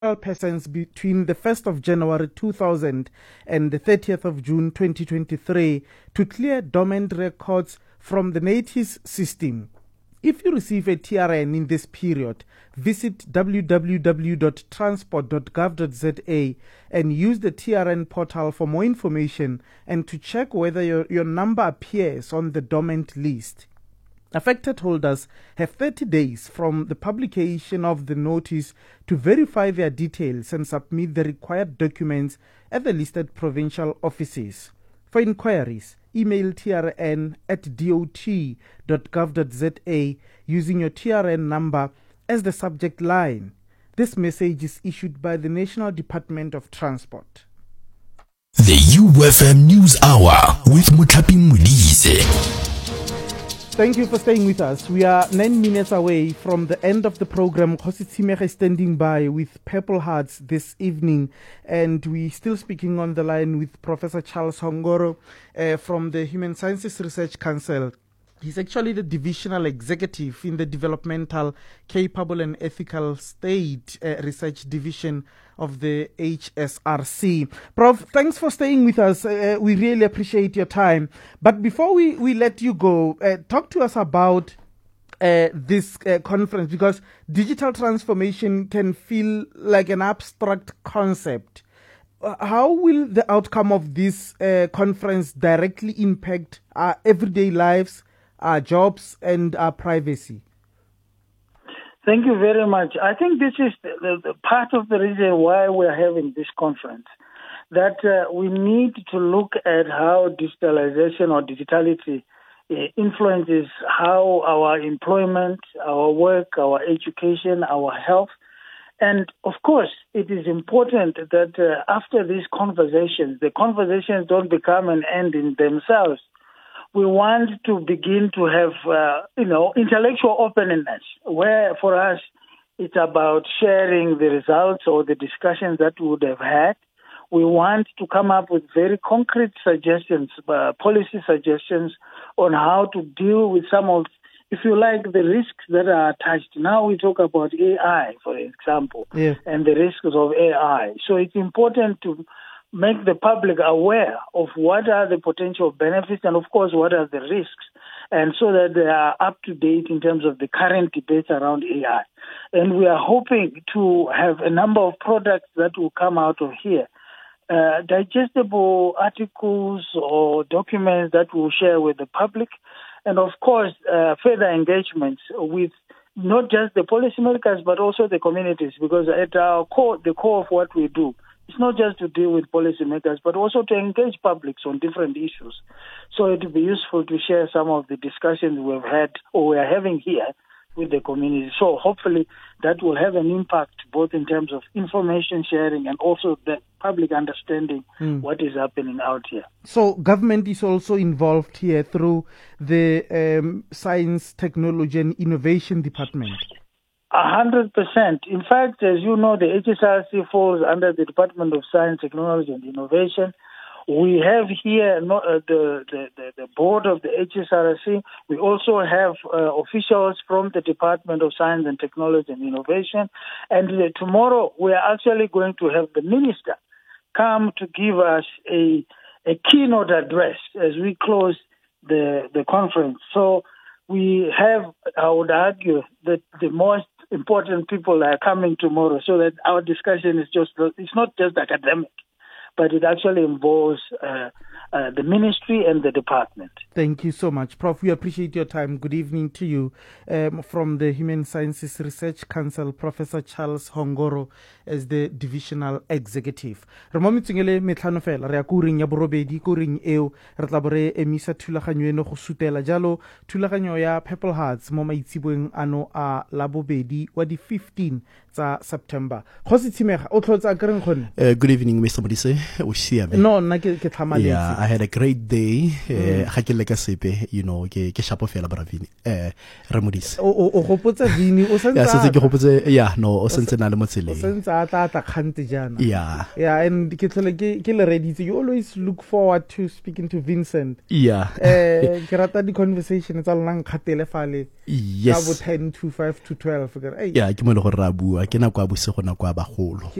persons between the 1st of January 2000 and the 30th of June 2023 to clear dormant records from the NATIS system. If you receive a TRN in this period, visit www.transport.gov.za and use the TRN portal for more information and to check whether your number appears on the dormant list. Affected holders have 30 days from the publication of the notice to verify their details and submit the required documents at the listed provincial offices. For inquiries, email trn@dot.gov.za using your TRN number as the subject line. This message is issued by the National Department of Transport. The UFM News Hour with Muthapi Modise. Thank you for staying with us. We are 9 minutes away from the end of the program. Khosi Tshimega is standing by with Purple Hearts this evening, and we're still speaking on the line with Professor Charles Hongoro from the Human Sciences Research Council. He's actually the divisional executive in the Developmental, Capable and Ethical State Research Division of the HSRC. Prof, thanks for staying with us. We really appreciate your time. But before we let you go, talk to us about this conference, because digital transformation can feel like an abstract concept. How will the outcome of this conference directly impact our everyday lives, our jobs, and our privacy? Thank you very much. I think this is the part of the reason why we're having this conference, that we need to look at how digitalization or digitality influences how our employment, our work, our education, our health. And of course, it is important that after these conversations, the conversations don't become an end in themselves. We want to begin to have, intellectual openness, where for us it's about sharing the results or the discussions that we would have had. We want to come up with very concrete suggestions, policy suggestions on how to deal with some of, if you like, the risks that are attached. Now we talk about AI, for example, and the risks of AI. So it's important to make the public aware of what are the potential benefits and, of course, what are the risks, and so that they are up to date in terms of the current debates around AI. And we are hoping to have a number of products that will come out of here, digestible articles or documents that we'll share with the public, and, of course, further engagements with not just the policymakers but also the communities, because at our core, the core of what we do, it's not just to deal with policymakers, but also to engage publics on different issues. So it would be useful to share some of the discussions we've had or we are having here with the community. So hopefully that will have an impact both in terms of information sharing and also the public understanding what is happening out here. So government is also involved here through the Science, Technology and Innovation Department. 100%. In fact, as you know, the HSRC falls under the Department of Science, Technology and Innovation. We have here the board of the HSRC. We also have officials from the Department of Science and Technology and Innovation. And tomorrow we are actually going to have the minister come to give us a keynote address as we close the conference. So we have, I would argue, that the most important people are coming tomorrow, so that our discussion is it's not just academic, but it actually involves the ministry and the department. Thank you so much, Prof. We appreciate your time. Good evening to you. From the Human Sciences Research Council, Professor Charles Hongoro as the divisional executive. Re mo metsengele metlhano fela re ya kuring ya borobedi kuring eo re tla bore emisa thulaganyo eno go sutela jalo thulaganyo ya Purple Hearts mo maitsiboeng ano a labobedi wa di 15 tsa September. Khosi Tshimega o tlhotsa ka reng khone? Good evening, Mr. Modise. O siame. No, nna ke tlhamaletse. Yeah, I had a great day. Ga ke le ka sepe, ke shapo fela bravini. Re Modise. O gopotsa vini o sentse. Yeah, sentse ke gopotse, o sentse na le mo tseleng. O sentse a tla khante jana. Yeah. Yeah, and ke tlhole ke le ready. You always look forward to speaking to Vincent. Yeah. Ke rata di conversation tsa lona nkgatele fale. Yes. Ka bo 10 to 5 to 12. Yeah, ke mo le go ra bua. ke nako ya bosigo nako ya bagolo.